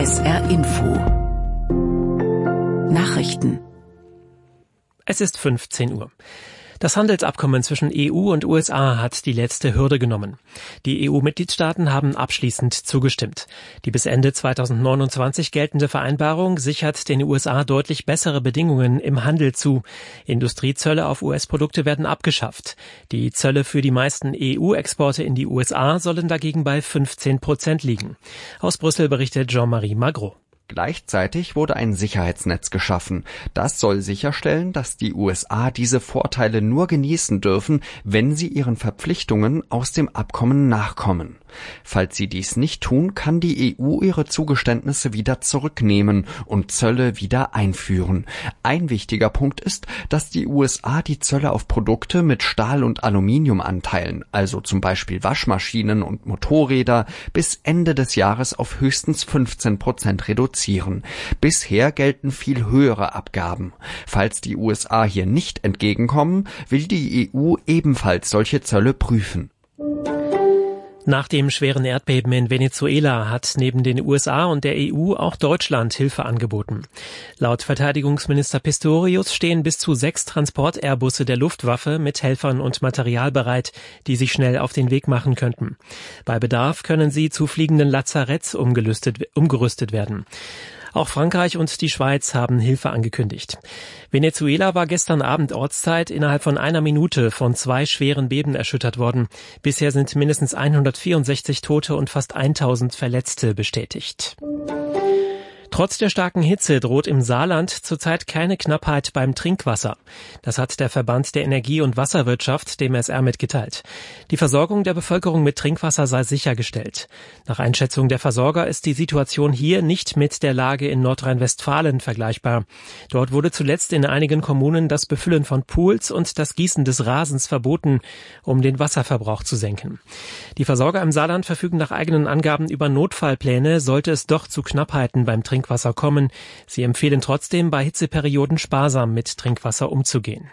SR Info Nachrichten. Es ist 15 Uhr. Das Handelsabkommen zwischen EU und USA hat die letzte Hürde genommen. Die EU-Mitgliedstaaten haben abschließend zugestimmt. Die bis Ende 2029 geltende Vereinbarung sichert den USA deutlich bessere Bedingungen im Handel zu. Industriezölle auf US-Produkte werden abgeschafft. Die Zölle für die meisten EU-Exporte in die USA sollen dagegen bei 15% liegen. Aus Brüssel berichtet Jean-Marie Magro. Gleichzeitig wurde ein Sicherheitsnetz geschaffen. Das soll sicherstellen, dass die USA diese Vorteile nur genießen dürfen, wenn sie ihren Verpflichtungen aus dem Abkommen nachkommen. Falls sie dies nicht tun, kann die EU ihre Zugeständnisse wieder zurücknehmen und Zölle wieder einführen. Ein wichtiger Punkt ist, dass die USA die Zölle auf Produkte mit Stahl- und Aluminiumanteilen, also zum Beispiel Waschmaschinen und Motorräder, bis Ende des Jahres auf höchstens 15% reduzieren. Bisher gelten viel höhere Abgaben. Falls die USA hier nicht entgegenkommen, will die EU ebenfalls solche Zölle prüfen. Nach dem schweren Erdbeben in Venezuela hat neben den USA und der EU auch Deutschland Hilfe angeboten. Laut Verteidigungsminister Pistorius stehen bis zu 6 Transport-Airbusse der Luftwaffe mit Helfern und Material bereit, die sich schnell auf den Weg machen könnten. Bei Bedarf können sie zu fliegenden Lazaretts umgerüstet werden. Auch Frankreich und die Schweiz haben Hilfe angekündigt. Venezuela war gestern Abend Ortszeit innerhalb von einer Minute von 2 schweren Beben erschüttert worden. Bisher sind mindestens 164 Tote und fast 1000 Verletzte bestätigt. Trotz der starken Hitze droht im Saarland zurzeit keine Knappheit beim Trinkwasser. Das hat der Verband der Energie- und Wasserwirtschaft dem SR mitgeteilt. Die Versorgung der Bevölkerung mit Trinkwasser sei sichergestellt. Nach Einschätzung der Versorger ist die Situation hier nicht mit der Lage in Nordrhein-Westfalen vergleichbar. Dort wurde zuletzt in einigen Kommunen das Befüllen von Pools und das Gießen des Rasens verboten, um den Wasserverbrauch zu senken. Die Versorger im Saarland verfügen nach eigenen Angaben über Notfallpläne, sollte es doch zu Knappheiten beim Trinkwasser kommen. Sie empfehlen trotzdem, bei Hitzeperioden sparsam mit Trinkwasser umzugehen.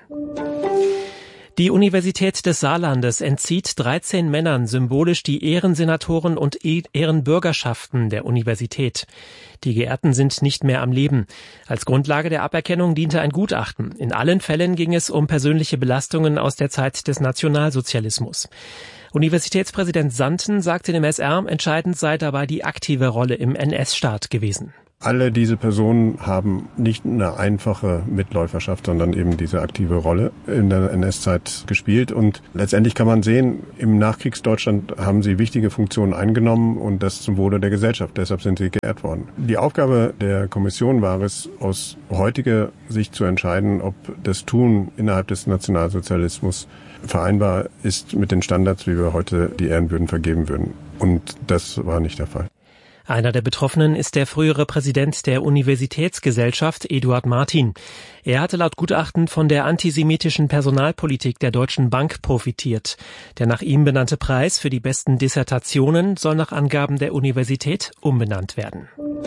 Die Universität des Saarlandes entzieht 13 Männern symbolisch die Ehrensenatoren und Ehrenbürgerschaften der Universität. Die Geehrten sind nicht mehr am Leben. Als Grundlage der Aberkennung diente ein Gutachten. In allen Fällen ging es um persönliche Belastungen aus der Zeit des Nationalsozialismus. Universitätspräsident Santen sagte dem SR, entscheidend sei dabei die aktive Rolle im NS-Staat gewesen. Alle diese Personen haben nicht eine einfache Mitläuferschaft, sondern eben diese aktive Rolle in der NS-Zeit gespielt. Und letztendlich kann man sehen, im Nachkriegsdeutschland haben sie wichtige Funktionen eingenommen und das zum Wohle der Gesellschaft. Deshalb sind sie geehrt worden. Die Aufgabe der Kommission war es, aus heutiger Sicht zu entscheiden, ob das Tun innerhalb des Nationalsozialismus vereinbar ist mit den Standards, wie wir heute die Ehrenbürden vergeben würden. Und das war nicht der Fall. Einer der Betroffenen ist der frühere Präsident der Universitätsgesellschaft, Eduard Martin. Er hatte laut Gutachten von der antisemitischen Personalpolitik der Deutschen Bank profitiert. Der nach ihm benannte Preis für die besten Dissertationen soll nach Angaben der Universität umbenannt werden.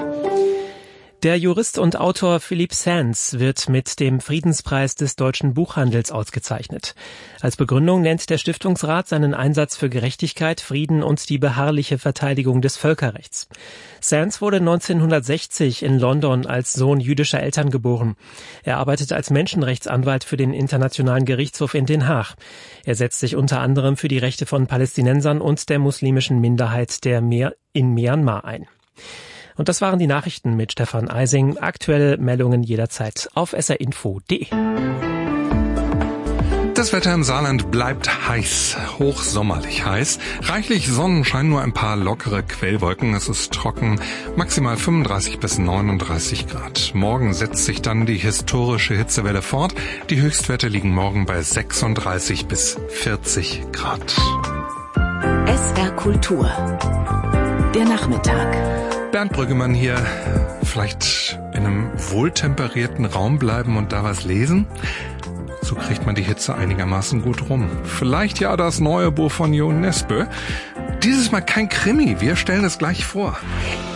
Der Jurist und Autor Philippe Sands wird mit dem Friedenspreis des deutschen Buchhandels ausgezeichnet. Als Begründung nennt der Stiftungsrat seinen Einsatz für Gerechtigkeit, Frieden und die beharrliche Verteidigung des Völkerrechts. Sands wurde 1960 in London als Sohn jüdischer Eltern geboren. Er arbeitet als Menschenrechtsanwalt für den Internationalen Gerichtshof in Den Haag. Er setzt sich unter anderem für die Rechte von Palästinensern und der muslimischen Minderheit in Myanmar ein. Und das waren die Nachrichten mit Stefan Eising. Aktuelle Meldungen jederzeit auf srinfo.de. Das Wetter im Saarland bleibt heiß, hochsommerlich heiß. Reichlich Sonnenschein, nur ein paar lockere Quellwolken. Es ist trocken, maximal 35 bis 39 Grad. Morgen setzt sich dann die historische Hitzewelle fort. Die Höchstwerte liegen morgen bei 36 bis 40 Grad. SR Kultur. Der Nachmittag. Bernd Brüggemann hier. Vielleicht in einem wohltemperierten Raum bleiben und da was lesen? So kriegt man die Hitze einigermaßen gut rum. Vielleicht ja das neue Buch von Jo Nesbø. Dieses Mal kein Krimi, wir stellen es gleich vor.